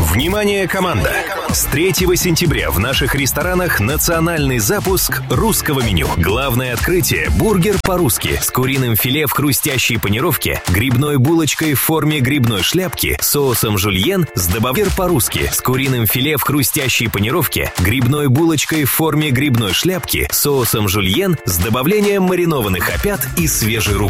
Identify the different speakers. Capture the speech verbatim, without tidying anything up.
Speaker 1: Внимание, команда! С третьего сентября в наших ресторанах национальный запуск русского меню. Главное открытие – бургер по-русски с куриным филе в хрустящей панировке, грибной булочкой в форме грибной шляпки, соусом жульен с добавлением по-русски с куриным филе в хрустящей панировке, грибной булочкой в форме грибной шляпки, соусом жульен с добавлением маринованных опят и свежей руколы.